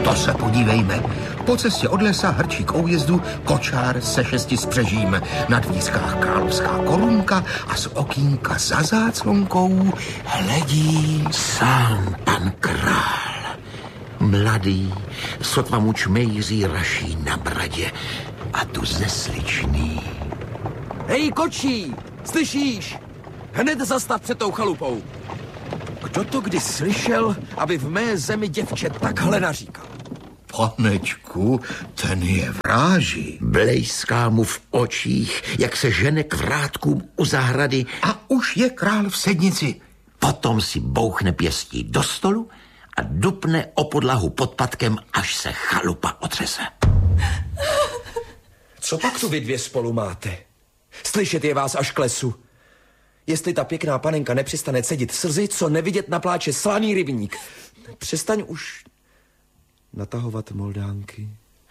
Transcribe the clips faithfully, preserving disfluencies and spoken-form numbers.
To se podívejme. Po cestě od lesa hrčí k újezdu kočár se šesti spřežím. Na dvířkách královská korunka a z okýnka za záclonkou hledí sám pan král. Mladý, sotva mu čmejří raší na bradě a tu zesličný. Hej, kočí, slyšíš? Hned zastav před tou chalupou. Kdo to kdy slyšel, aby v mé zemi děvče takhle naříkal? Panečku, ten je vráží. Blejská mu v očích, jak se žene k vrátkům u zahrady. A už je král v sednici. Potom si bouchne pěstí do stolu a dupne o podlahu pod patkem, až se chalupa otřese. Co pak tu vy dvě spolu máte? Slyšet je vás až k lesu. Jestli ta pěkná panenka nepřestane cedit slzy, co nevidět na pláče slaný rybník. Přestaň už natahovat moldánky.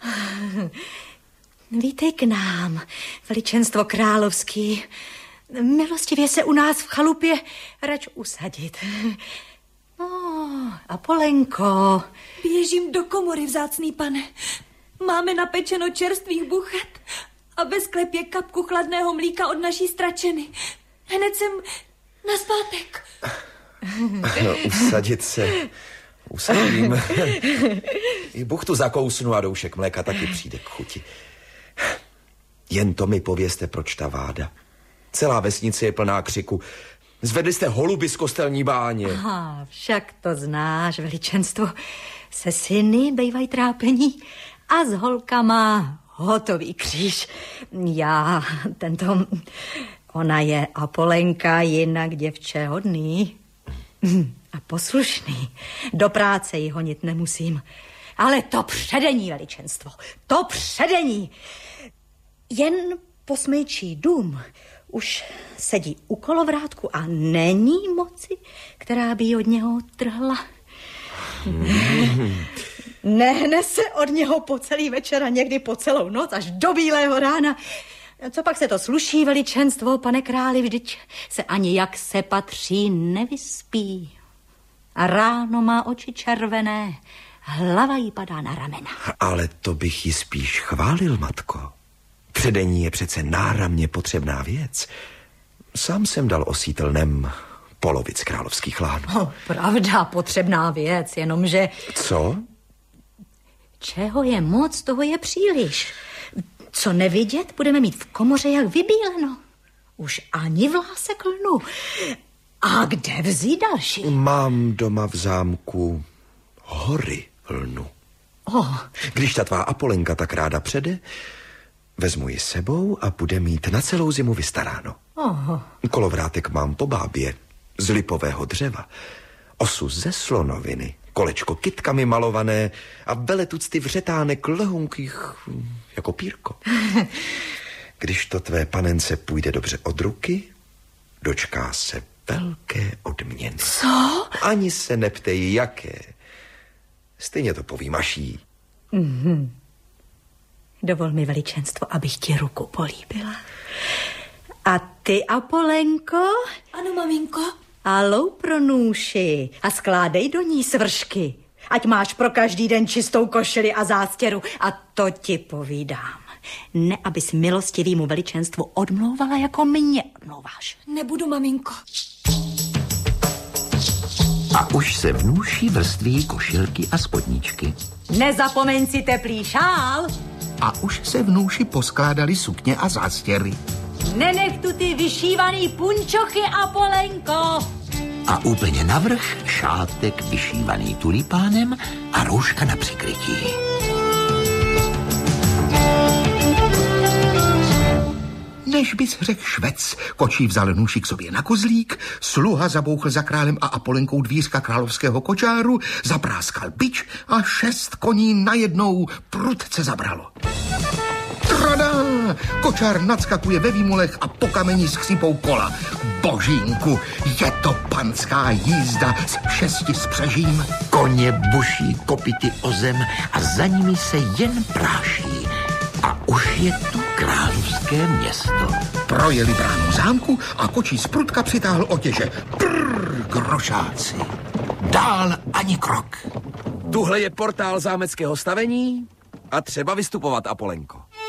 Vítej k nám, veličenstvo královský. Milostivě se u nás v chalupě rač usadit. No, Apolenko. Běžím do komory, vzácný pane. Máme napečeno čerstvých buchet a ve sklepě kapku chladného mlíka od naší stračeny. Hned jsem nazpátek. No, usadit se. Usadím. I buchtu zakousnu a doušek mléka taky přijde k chuti. Jen to mi povězte, proč ta váda. Celá vesnice je plná křiku. Zvedli jste holuby z kostelní báně. Aha, však to znáš, veličenstvo. Se syny bejvaj trápení a s holkama hotový kříž. Já, tento... Ona je Apolenka, jinak děvče hodný a poslušný. Do práce ji honit nemusím. Ale to předení, veličenstvo, to předení. Jen posmejčí dům už sedí u kolovrátku a není moci, která by od něho trhla. Mm. Nehne se od něho po celý večer a někdy po celou noc až do bílého rána. Co pak se to sluší, veličenstvo, pane králi, vždyť se ani jak se patří nevyspí. A ráno má oči červené, hlava jí padá na ramena. Ale to bych ji spíš chválil, matko. Předení je přece náramně potřebná věc. Sám jsem dal osítelnem polovic královských lánů. No, pravda, potřebná věc, jenomže... Co? Čeho je moc, toho je příliš. Co nevidět, budeme mít v komoře jak vybíleno. Už ani vlásek lnu. A kde vzít další? Mám doma v zámku hory lnu. Oh. Když ta tvá Apolenka tak ráda přede, vezmu ji sebou a bude mít na celou zimu vystaráno. Oh. Kolovrátek mám po bábě z lipového dřeva, osu ze slonoviny, kolečko kytkami malované a veletucty vřetánek lehonkých jako pírko. Když to tvé panence půjde dobře od ruky, dočká se velké odměny. Co? Ani se neptej, jaké. Stejně to povím, až jí. Mm-hmm. Dovol mi, veličenstvo, abych ti ruku políbila. A ty, Apolenko? Ano, maminko. A loup pro nůši a skládej do ní svršky. Ať máš pro každý den čistou košili a zástěru. A to ti povídám. Ne, abys milostivýmu veličenstvu odmlouvala, jako mě odmlouváš. Nebudu, maminko. A už se v nůši vrství košilky a spodničky. Nezapomeň si teplý šál. A už se v nůši poskládaly sukně a zástěry. Nenech tu ty vyšívaný punčochy, Apolenko. A úplně navrch šátek vyšívaný tulipánem a rouška na přikrytí. Než bys řekl švec, kočí vzal nůši k sobě na kozlík, sluha zabouchl za králem a Apolenkou dvířka královského kočáru, zapráskal bič a šest koní najednou prudce zabralo. Trada! Kočár nadskakuje ve výmolech a po kameni skřípou kola. Božínku, je to panská jízda s šesti spřežím. Koně buší kopyty o zem a za nimi se jen práší. A už je tu královské město. Projeli bránu zámku a kočí z prudka přitáhl otěže. Prrr, grošáci. Dál ani krok. Tuhle je portál zámeckého stavení a třeba vystupovat, Apolenko.